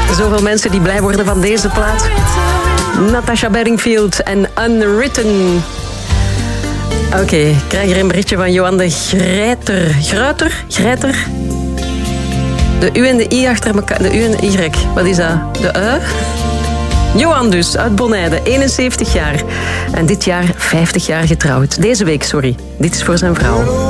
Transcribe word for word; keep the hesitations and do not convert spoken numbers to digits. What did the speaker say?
Zoveel mensen die blij worden van deze plaat. Natasha Bedingfield en Unwritten. Oké, okay, ik krijg hier een berichtje van Johan de Grijter. Gruiter? Grijter? De U en de I achter elkaar. De U en de Y. Wat is dat? De U? Johan dus, uit Bonijde, eenenzeventig jaar. En dit jaar vijftig jaar getrouwd. Deze week, sorry. Dit is voor zijn vrouw.